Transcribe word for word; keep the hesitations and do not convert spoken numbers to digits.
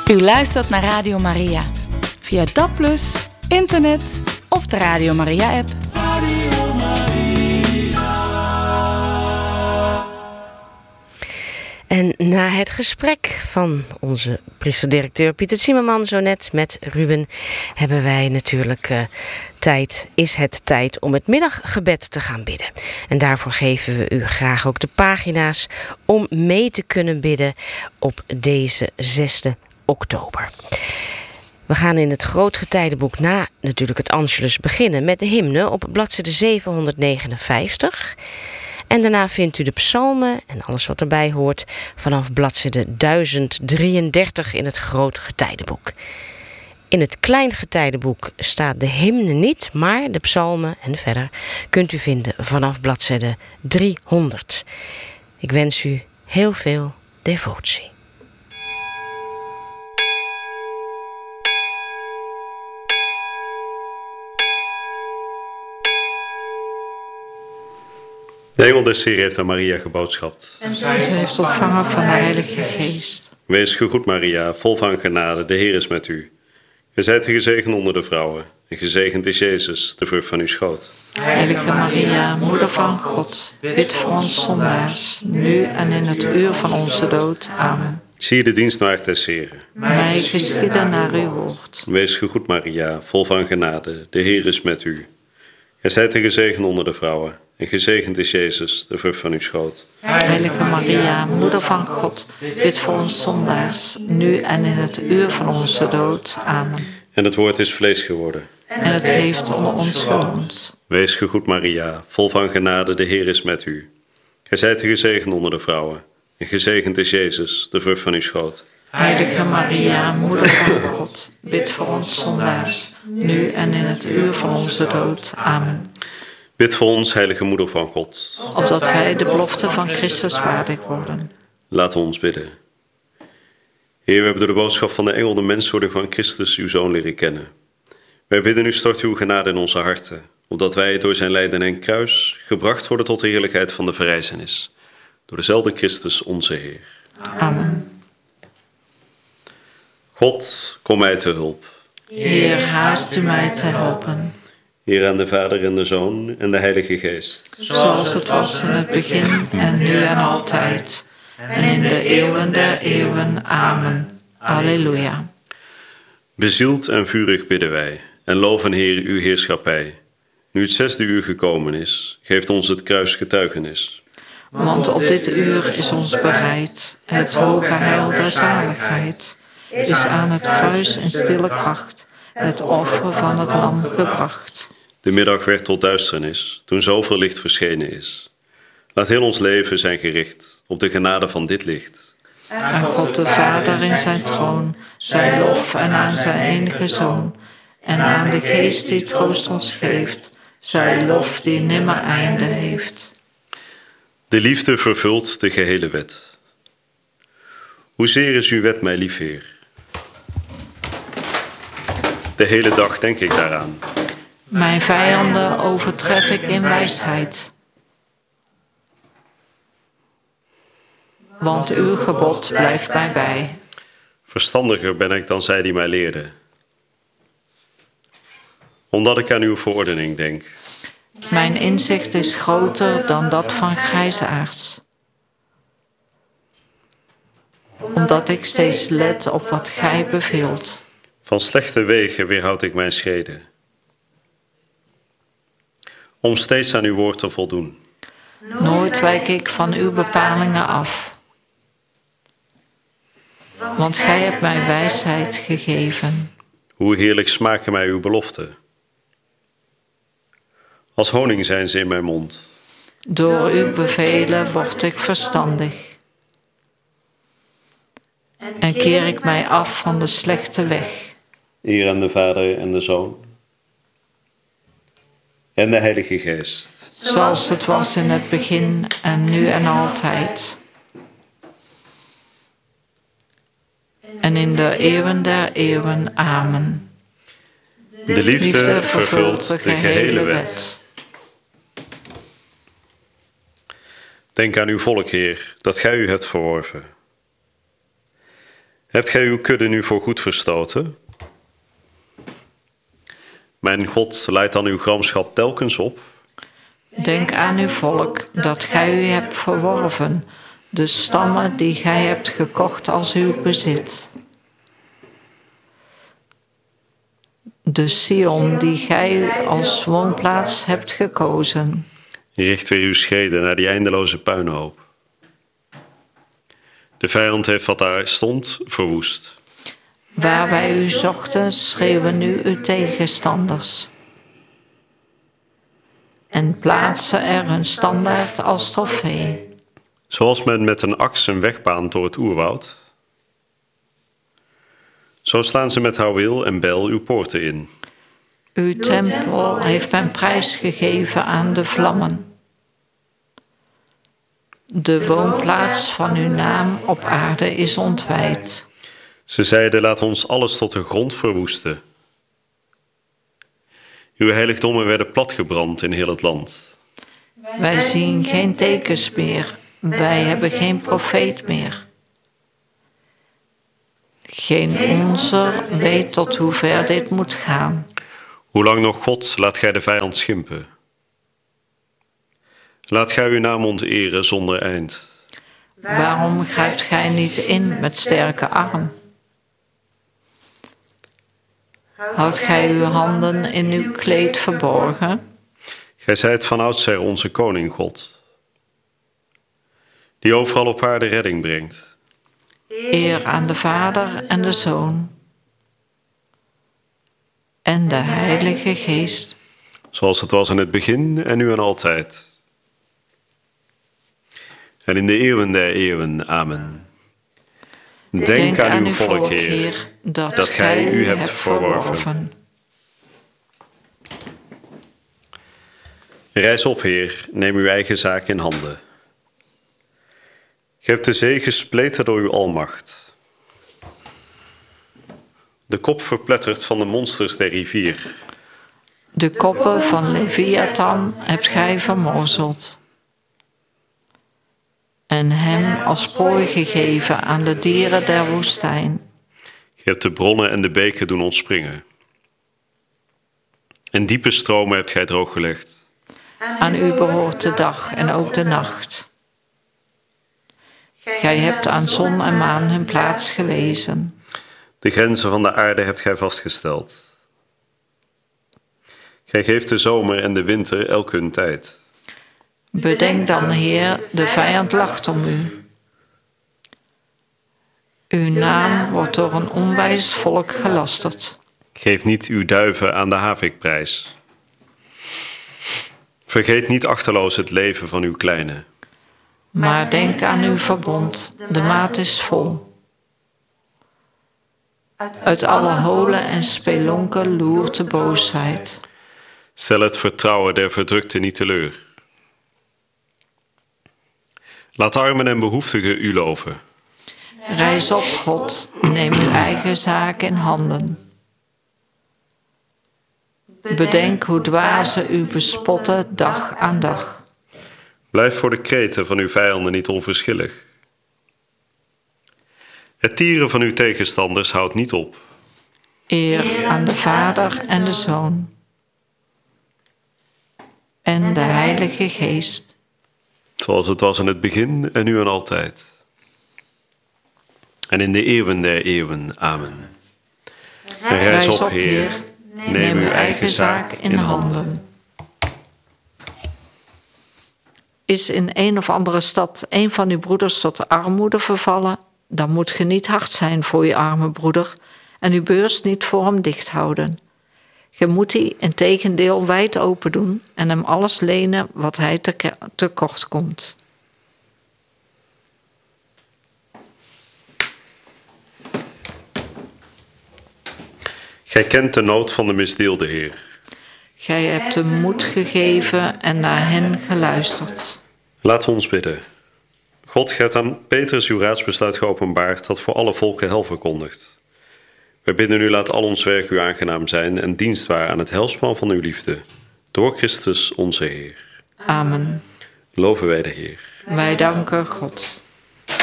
U luistert naar Radio Maria. Via D A B plus, internet of de Radio Maria-app. Radio Maria. En na het gesprek van onze priester-directeur Pieter Zimmerman zo net met Ruben, hebben wij natuurlijk uh, tijd, is het tijd om het middaggebed te gaan bidden. En daarvoor geven we u graag ook de pagina's om mee te kunnen bidden op deze zesde oktober. We gaan in het Grootgetijdenboek na natuurlijk het Angelus beginnen met de hymne op bladzijde zevenhonderdnegenenvijftig. En daarna vindt u de psalmen en alles wat erbij hoort vanaf bladzijde duizend drieëndertig in het Grootgetijdenboek. In het Kleingetijdenboek staat de hymne niet, maar de psalmen en verder kunt u vinden vanaf bladzijde driehonderd. Ik wens u heel veel devotie. De engel des Heer heeft aan Maria geboodschapt. En zij heeft ontvangen van de Heilige Geest. Wees gegroet Maria, vol van genade, de Heer is met u. Ge zijt gezegend onder de vrouwen, en gezegend is Jezus, de vrucht van uw schoot. Heilige Maria, moeder van God, bid voor ons zondaars, nu en in het uur van onze dood. Amen. Zie de dienstmaagd des Heren. Mij geschieden naar uw woord. Wees gegroet Maria, vol van genade, de Heer is met u. Ge zijt gezegend onder de vrouwen, en gezegend is Jezus, de vrucht van uw schoot. Heilige Maria, moeder van God, bid voor ons zondaars, nu en in het uur van onze dood. Amen. En het woord is vlees geworden. En het heeft onder ons gewoond. Wees gegroet Maria, vol van genade, de Heer is met u. Gij zijt gezegend onder de vrouwen, en gezegend is Jezus, de vrucht van uw schoot. Heilige Maria, moeder van God, bid voor ons zondaars, nu en in het uur van onze dood. Amen. Bid voor ons, heilige moeder van God. Opdat wij de belofte van Christus waardig worden. Laten we ons bidden. Heer, we hebben door de boodschap van de engel de menswording van Christus, uw Zoon, leren kennen. Wij bidden u, stort uw genade in onze harten, opdat wij door zijn lijden en kruis gebracht worden tot de heerlijkheid van de verrijzenis. Door dezelfde Christus, onze Heer. Amen. God, kom mij te hulp. Heer, haast u mij te helpen. Heer, aan de Vader en de Zoon en de Heilige Geest. Zoals het was in het begin en nu en altijd. En in de eeuwen der eeuwen. Amen. Alleluia. Bezield en vurig bidden wij en loven, Heer, uw heerschappij. Nu het zesde uur gekomen is, geeft ons het kruis getuigenis. Want op dit uur is ons bereid het hoge heil der zaligheid. Is aan het kruis in stille kracht het offer van het lam gebracht. De middag werd tot duisternis, toen zoveel licht verschenen is. Laat heel ons leven zijn gericht op de genade van dit licht. Aan God de Vader in zijn troon, zijn lof en aan zijn enige Zoon. En aan de Geest die troost ons geeft, zijn lof die nimmer einde heeft. De liefde vervult de gehele wet. Hoezeer is uw wet mij lief, Heer? De hele dag denk ik daaraan. Mijn vijanden overtref ik in wijsheid. Want uw gebod blijft mij bij. Verstandiger ben ik dan zij die mij leerden. Omdat ik aan uw verordening denk. Mijn inzicht is groter dan dat van grijsaards. Omdat ik steeds let op wat gij beveelt. Van slechte wegen weerhoud ik mijn schreden. Om steeds aan uw woord te voldoen. Nooit wijk ik van uw bepalingen af. Want gij hebt mij wijsheid gegeven. Hoe heerlijk smaken mij uw beloften. Als honing zijn ze in mijn mond. Door uw bevelen word ik verstandig. En keer ik mij af van de slechte weg. Eer aan de Vader en de Zoon. En de Heilige Geest. Zoals het was in het begin en nu en altijd. En in de eeuwen der eeuwen. Amen. De liefde vervult de gehele wet. Denk aan uw volk, Heer, dat gij u hebt verworven. Hebt gij uw kudde nu voor goed verstoten? Mijn God, leidt dan uw gramschap telkens op. Denk aan uw volk, dat gij u hebt verworven, de stammen die gij hebt gekocht als uw bezit. De Sion die gij als woonplaats hebt gekozen. Richt weer uw schreden naar die eindeloze puinhoop. De vijand heeft wat daar stond verwoest. Waar wij u zochten, schreeuwen nu uw tegenstanders. En plaatsen er hun standaard als trofee. Zoals men met een aks een weg baant door het oerwoud. Zo slaan ze met houweel en bijl uw poorten in. Uw tempel heeft men prijsgegeven aan de vlammen. De woonplaats van uw naam op aarde is ontwijd. Ze zeiden, laat ons alles tot de grond verwoesten. Uw heiligdommen werden platgebrand in heel het land. Wij zien geen tekens meer. Wij hebben geen profeet meer. Geen onzer weet tot hoe ver dit moet gaan. Hoe lang nog, God, laat gij de vijand schimpen? Laat gij uw naam onteren zonder eind. Waarom grijpt gij niet in met sterke arm? Houdt gij uw handen in uw kleed verborgen? Gij zijt van oudsher onze koning, God, die overal op aarde redding brengt. Eer aan de Vader en de Zoon en de Heilige Geest. Zoals het was in het begin en nu en altijd. En in de eeuwen der eeuwen. Amen. Denk, Denk aan, aan uw uw volk, volk, Heer, Heer, dat, dat gij u hebt verworven. Rijs op, Heer, neem uw eigen zaak in handen. Ge hebt de zee gespleten door uw almacht. De kop verpletterd van de monsters der rivier. De koppen van Leviathan hebt gij vermorzeld. En hem als prooi gegeven aan de dieren der woestijn. Je hebt de bronnen en de beken doen ontspringen. En diepe stromen hebt gij drooggelegd. Aan u behoort de dag en ook de nacht. Gij hebt aan zon en maan hun plaats gewezen. De grenzen van de aarde hebt gij vastgesteld. Gij geeft de zomer en de winter elk hun tijd. Bedenk dan, Heer, de vijand lacht om u. Uw naam wordt door een onwijs volk gelasterd. Geef niet uw duiven aan de havikprijs. Vergeet niet achterloos het leven van uw kleine. Maar denk aan uw verbond, de maat is vol. Uit alle holen en spelonken loert de boosheid. Stel het vertrouwen der verdrukten niet teleur. Laat armen en behoeftigen u loven. Rijs op, God, neem uw eigen zaak in handen. Bedenk hoe dwazen u bespotten dag aan dag. Blijf voor de kreten van uw vijanden niet onverschillig. Het tieren van uw tegenstanders houdt niet op. Eer aan de Vader en de Zoon en de Heilige Geest. Zoals het was in het begin en nu en altijd. En in de eeuwen der eeuwen. Amen. En rijs op, Heer, neem uw eigen zaak in handen. Is in een of andere stad een van uw broeders tot armoede vervallen, dan moet ge niet hard zijn voor je arme broeder en uw beurs niet voor hem dicht houden. Je moet die integendeel wijd open doen en hem alles lenen wat hij tekort komt. Gij kent de nood van de misdeelde, Heer. Gij hebt de moed gegeven en naar hen geluisterd. Laten we ons bidden. God, gij hebt aan Petrus uw raadsbesluit geopenbaard dat voor alle volken hel verkondigt. Wij bidden u, laat al ons werk u aangenaam zijn en dienstbaar aan het heilsplan van uw liefde. Door Christus onze Heer. Amen. Loven wij de Heer. Wij danken God.